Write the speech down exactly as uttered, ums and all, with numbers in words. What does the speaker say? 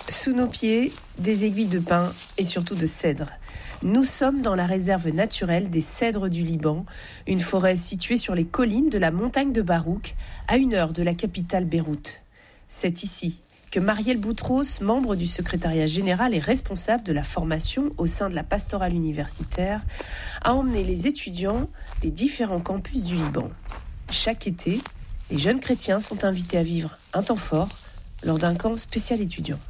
Sous nos pieds, des aiguilles de pin et surtout de cèdre. Nous sommes dans la réserve naturelle des cèdres du Liban, une forêt située sur les collines de la montagne de Barouk, à une heure de la capitale Beyrouth. C'est ici que Marielle Boutros, membre du secrétariat général et responsable de la formation au sein de la pastorale universitaire, a emmené les étudiants des différents campus du Liban. Chaque été, les jeunes chrétiens sont invités à vivre un temps fort lors d'un camp spécial étudiant.